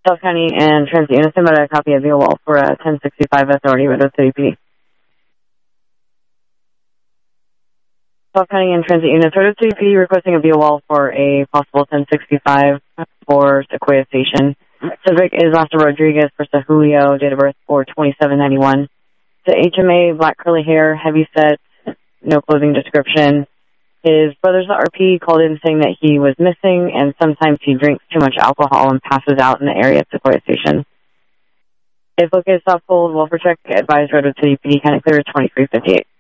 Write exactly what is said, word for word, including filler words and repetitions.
South County and Transit Unit, submit a copy of the wall for uh, ten sixty-five Authority, Redwood City P D. South County and Transit Unit, Redwood City P D, requesting a view wall for a possible ten sixty-five for Sequoia Station. Subject is Lester Rodriguez for Julio, date of birth for twenty-seven ninety-one. The H M A, black curly hair, heavy set, no clothing description. His brother's R P called in saying that he was missing, and sometimes he drinks too much alcohol and passes out in the area of Sequoia Station. If located, stop, hold, welfare check, advise Redwood City P D, kind of clear twenty-three fifty-eight.